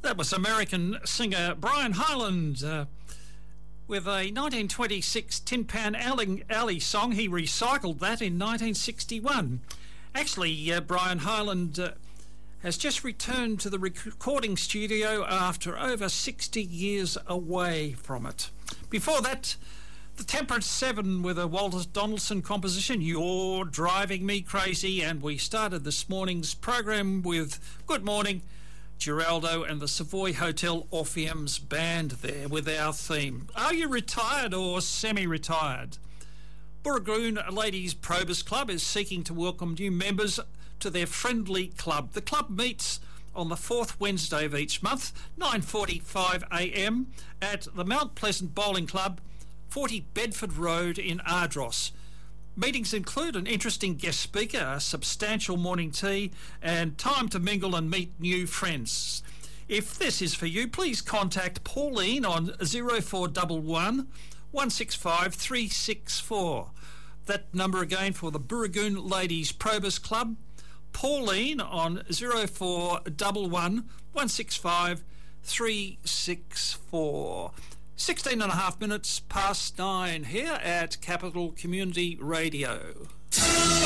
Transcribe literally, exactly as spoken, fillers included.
That was American singer Brian Hyland uh, with a nineteen twenty-six Tin Pan Alley, Alley song. He recycled that in nineteen sixty-one. Actually, uh, Brian Hyland uh, has just returned to the recording studio after over sixty years away from it. Before that, the Temperance Seven with a Walter Donaldson composition, You're Driving Me Crazy, and we started this morning's program with Good Morning, Geraldo and the Savoy Hotel Orpheum's band there with our theme. Are you retired or semi-retired? Booragoon Ladies Probus Club is seeking to welcome new members to their friendly club. The club meets on the fourth Wednesday of each month, nine forty-five a m at the Mount Pleasant Bowling Club, forty Bedford Road in Ardross. Meetings include an interesting guest speaker, a substantial morning tea, and time to mingle and meet new friends. If this is for you, please contact Pauline on zero four one one, one six five, three six four. That number again for the Booragoon Ladies Probus Club, Pauline on zero four one one, one six five, three six four. sixteen and a half minutes past nine here at Capital Community Radio.